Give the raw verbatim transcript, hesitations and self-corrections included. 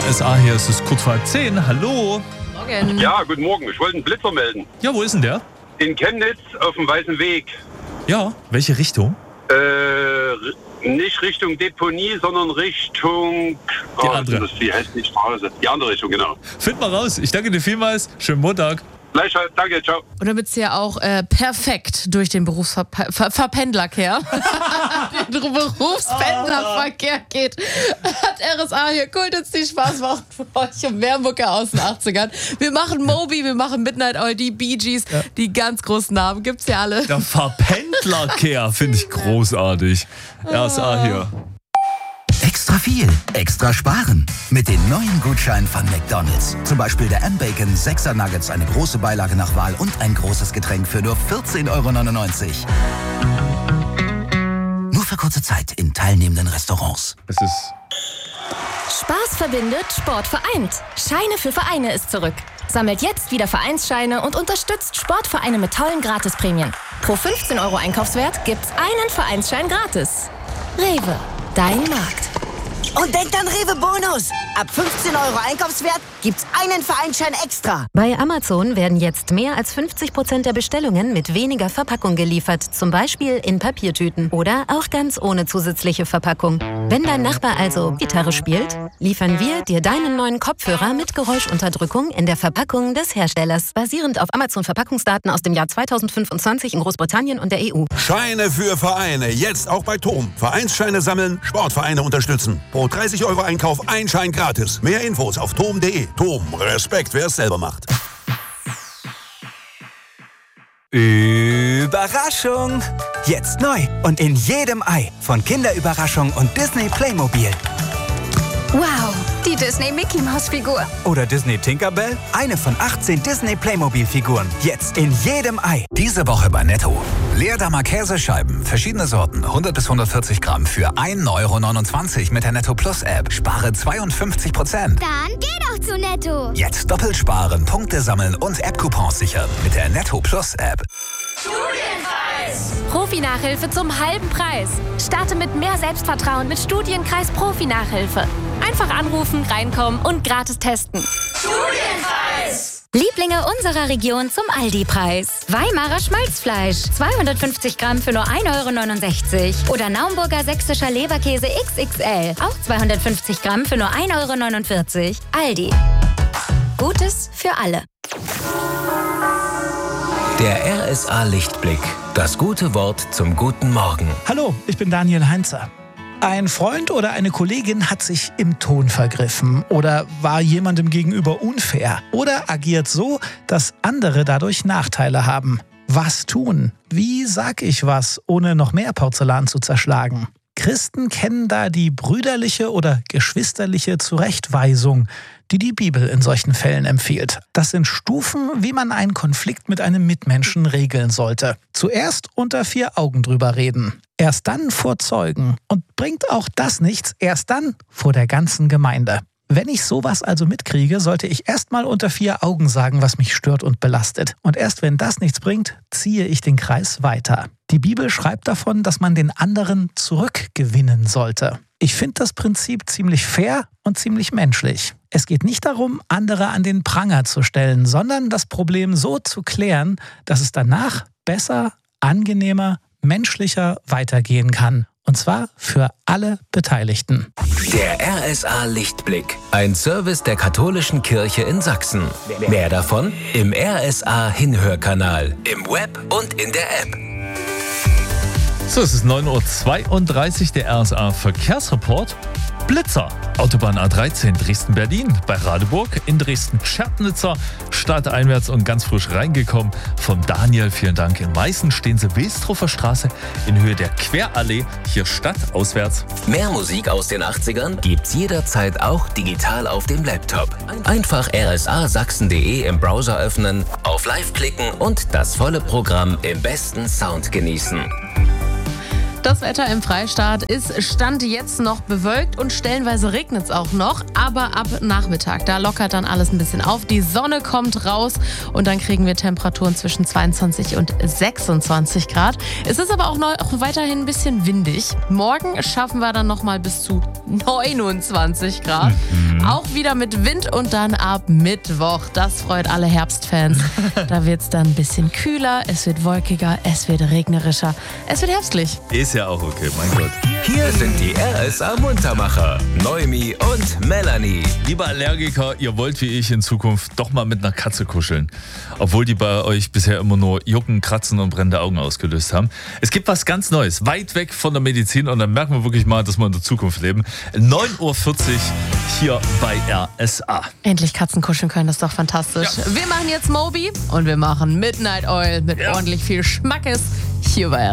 S A hier, es ist kurz vor halb zehn. Hallo. Morgen. Ja, guten Morgen. Ich wollte einen Blitzer melden. Ja, wo ist denn der? In Chemnitz auf dem Weißen Weg. Ja, welche Richtung? Äh, nicht Richtung Deponie, sondern Richtung... Die oh, andere. Das ist die hässliche Straße. Die andere Richtung, genau. Find mal raus. Ich danke dir vielmals. Schönen Montag. Gleichfalls. Danke, ciao. Und damit es ja auch äh, perfekt durch den Berufspendlerverkehr den Berufspendlerverkehr geht, hat R S A hier cool jetzt die Spaßwoche für euch um Wärmucke aus den achtzigern. Wir machen Moby, wir machen Midnight Oil, die Bee Gees, ja. Die ganz großen Namen gibt's ja alle. Der Verpendlerkehr finde ich großartig. R S A hier. Extra viel, extra sparen. Mit den neuen Gutscheinen von McDonald's. Zum Beispiel der M-Bacon sechser Nuggets, eine große Beilage nach Wahl und ein großes Getränk für nur vierzehn Euro neunundneunzig. Nur für kurze Zeit in teilnehmenden Restaurants. Es ist... Spaß verbindet, Sport vereint. Scheine für Vereine ist zurück. Sammelt jetzt wieder Vereinsscheine und unterstützt Sportvereine mit tollen Gratisprämien. Pro fünfzehn Euro Einkaufswert gibt's einen Vereinsschein gratis. Rewe, dein Markt. Und denkt an Rewe Bonus. Ab fünfzehn Euro Einkaufswert gibt's einen Vereinsschein extra. Bei Amazon werden jetzt mehr als fünfzig Prozent der Bestellungen mit weniger Verpackung geliefert. Zum Beispiel in Papiertüten oder auch ganz ohne zusätzliche Verpackung. Wenn dein Nachbar also Gitarre spielt, liefern wir dir deinen neuen Kopfhörer mit Geräuschunterdrückung in der Verpackung des Herstellers. Basierend auf Amazon-Verpackungsdaten aus dem Jahr zweitausendfünfundzwanzig in Großbritannien und der E U. Scheine für Vereine. Jetzt auch bei Tom. Vereinsscheine sammeln, Sportvereine unterstützen. Pro dreißig Euro Einkauf ein Schein gratis. Mehr Infos auf tom punkt de. Tom, Respekt, wer es selber macht. Überraschung! Jetzt neu und in jedem Ei von Kinderüberraschung und Disney Playmobil. Wow, die Disney Mickey Maus Figur. Oder Disney Tinkerbell? Eine von achtzehn Disney Playmobil Figuren. Jetzt in jedem Ei. Diese Woche bei Netto. Leerdammer Käsescheiben, verschiedene Sorten, hundert bis hundertvierzig Gramm für ein Euro neunundzwanzig mit der Netto Plus App. Spare zweiundfünfzig Prozent. Dann geh doch zu Netto. Jetzt doppelt sparen, Punkte sammeln und App-Coupons sichern mit der Netto Plus App. Studienkreis. Profi-Nachhilfe zum halben Preis. Starte mit mehr Selbstvertrauen mit Studienkreis Profi-Nachhilfe. Einfach anrufen, reinkommen und gratis testen. Studienkreis. Lieblinge unserer Region zum Aldi-Preis. Weimarer Schmalzfleisch, zweihundertfünfzig Gramm für nur ein Euro neunundsechzig. Oder Naumburger sächsischer Leberkäse X X L, auch zweihundertfünfzig Gramm für nur ein Euro neunundvierzig. Aldi. Gutes für alle. Der R S A Lichtblick. Das gute Wort zum guten Morgen. Hallo, ich bin Daniel Heinzer. Ein Freund oder eine Kollegin hat sich im Ton vergriffen oder war jemandem gegenüber unfair oder agiert so, dass andere dadurch Nachteile haben. Was tun? Wie sag ich was, ohne noch mehr Porzellan zu zerschlagen? Christen kennen da die brüderliche oder geschwisterliche Zurechtweisung, die die Bibel in solchen Fällen empfiehlt. Das sind Stufen, wie man einen Konflikt mit einem Mitmenschen regeln sollte. Zuerst unter vier Augen drüber reden. Erst dann vor Zeugen. Und bringt auch das nichts, erst dann vor der ganzen Gemeinde. Wenn ich sowas also mitkriege, sollte ich erstmal unter vier Augen sagen, was mich stört und belastet. Und erst wenn das nichts bringt, ziehe ich den Kreis weiter. Die Bibel schreibt davon, dass man den anderen zurückgewinnen sollte. Ich finde das Prinzip ziemlich fair und ziemlich menschlich. Es geht nicht darum, andere an den Pranger zu stellen, sondern das Problem so zu klären, dass es danach besser, angenehmer, menschlicher weitergehen kann. Und zwar für alle Beteiligten. Der R S A Lichtblick. Ein Service der Katholischen Kirche in Sachsen. Mehr davon im R S A Hinhörkanal, im Web und in der App. So, es ist neun Uhr zweiunddreißig, der R S A Verkehrsreport. Blitzer. Autobahn A dreizehn Dresden-Berlin, bei Radeburg, in Dresden-Schärtnitzer, stadteinwärts und ganz frisch reingekommen. Von Daniel, vielen Dank. In Meißen stehen Sie Wilstrofer Straße in Höhe der Querallee, hier stadtauswärts. Mehr Musik aus den achtzigern gibt's jederzeit auch digital auf dem Laptop. Einfach r s a sachsen punkt de im Browser öffnen, auf Live klicken und das volle Programm im besten Sound genießen. Das Wetter im Freistaat ist Stand jetzt noch bewölkt und stellenweise regnet es auch noch, aber ab Nachmittag, da lockert dann alles ein bisschen auf. Die Sonne kommt raus und dann kriegen wir Temperaturen zwischen zweiundzwanzig und sechsundzwanzig Grad. Es ist aber auch noch weiterhin ein bisschen windig. Morgen schaffen wir dann noch mal bis zu neunundzwanzig Grad. Mhm. Auch wieder mit Wind und dann ab Mittwoch. Das freut alle Herbstfans. Da wird es dann ein bisschen kühler, es wird wolkiger, es wird regnerischer, es wird herbstlich. Ist ja auch okay, mein Gott. Hier sind die R S A-Muntermacher, Noemi und Melanie. Liebe Allergiker, ihr wollt wie ich in Zukunft doch mal mit einer Katze kuscheln. Obwohl die bei euch bisher immer nur Jucken, Kratzen und brennende Augen ausgelöst haben. Es gibt was ganz Neues, weit weg von der Medizin und dann merken wir wirklich mal, dass wir in der Zukunft leben. neun Uhr vierzig hier bei R S A. Endlich Katzen kuscheln können, das ist doch fantastisch. Ja. Wir machen jetzt Moby und wir machen Midnight Oil mit ja. ordentlich viel Schmackes hier bei R S A.